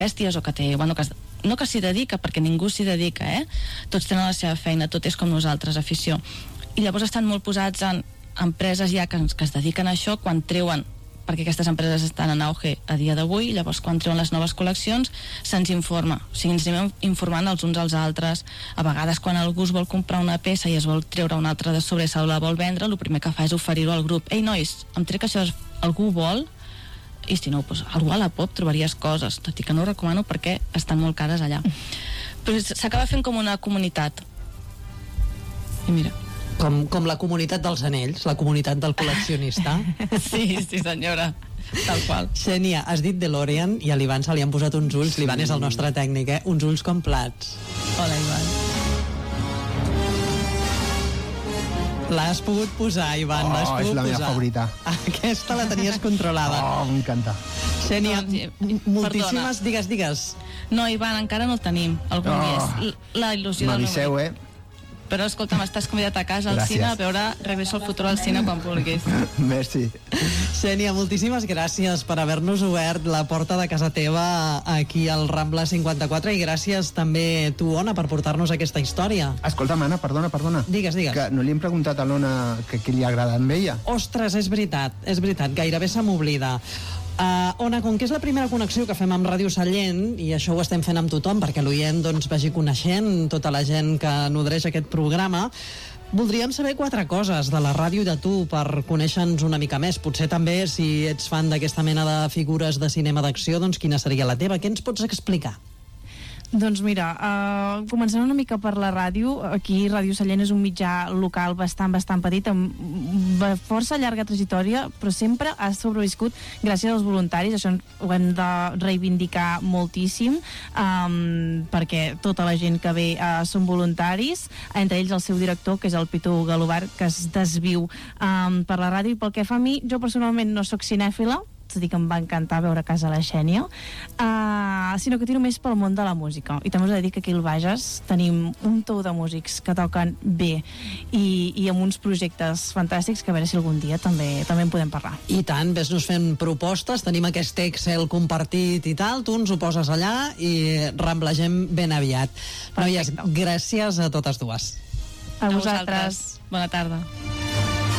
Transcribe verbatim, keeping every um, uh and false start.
bèsties o que té, bueno, que es, no que s'hi dedica, perquè ningú s'hi dedica, eh? Tots tenen la seva feina, tot és com nosaltres, afició. I llavors estan molt posats en empreses ja que, que es dediquen a això, quan treuen, perquè aquestes empreses estan en auge a dia d'avui, llavors quan treuen les noves col·leccions se'ns informa, o sigui, ens anem informant els uns als altres. A vegades quan algú es vol comprar una peça i es vol treure una altra de sobre i se la vol vendre, el primer que fa és oferir-ho al grup. Ei nois, em trec això, algú vol? I si no, doncs, algú a la Pop trobaries coses, tot i que no ho recomano perquè estan molt cares allà. Però s'acaba fent com una comunitat. I mira, Com, com la comunitat dels anells, la comunitat del col·leccionista. sí, sí senyora, tal qual. Xènia, has dit DeLorean i a l'Ivan se li han posat uns ulls, l'Ivan és el nostre tècnic, eh? Uns ulls com plats. Hola, Ivan. L'has pogut posar, Ivan, oh, l'has pogut posar. és la meva favorita. Aquesta la tenies controlada. Oh, m'encanta. Xènia, doncs, moltíssimes, perdona. digues, digues. No, Ivan, encara no el tenim, algun Oh. dia. És la il·lusió del meu M'aviseu, marit. eh? Però escolta'm, estàs convidat a casa al Gràcies. cine a veure Regreso al futur al cine quan vulguis. Merci. Xènia, moltíssimes gràcies per haver-nos obert la porta de casa teva aquí al Rambla cinquanta-quatre i gràcies també tu, Ona, per portar-nos aquesta història. Escolta'm, Anna, perdona, perdona. Digues, digues. Que no li hem preguntat a l'Ona que què li agrada amb ella. Ostres, és veritat, és veritat, gairebé se m'oblida. Uh, Ona, com que és la primera connexió que fem amb Ràdio Sallent, i això ho estem fent amb tothom perquè l'oient doncs, vagi coneixent tota la gent que nodreix aquest programa, voldríem saber quatre coses de la ràdio i de tu per conèixer-nos una mica més. Potser també, si ets fan d'aquesta mena de figures de cinema d'acció, doncs quina seria la teva? Què ens pots explicar? Doncs mira, uh, començant una mica per la ràdio, aquí Ràdio Sallent és un mitjà local bastant, bastant petit, amb força llarga trajectòria, però sempre ha sobreviscut gràcies als voluntaris. Això ho hem de reivindicar moltíssim, um, perquè tota la gent que ve uh, són voluntaris, entre ells el seu director, que és el Pitu Galobar, que es desviu um, per la ràdio. I pel que fa a mi, jo personalment no sóc cinèfila, és a dir, que em va encantar veure a casa la Xènia, uh, sinó que tiro més pel món de la música. I també us he de dir que aquí al Bages tenim un tou de músics que toquen bé i, i amb uns projectes fantàstics que a veure si algun dia també també en podem parlar. I tant, ves-nos fent propostes, tenim aquest Excel compartit i tal, tu ens ho poses allà i ramblegem ben aviat. Noies, gràcies a totes dues. A vosaltres. Bona tarda.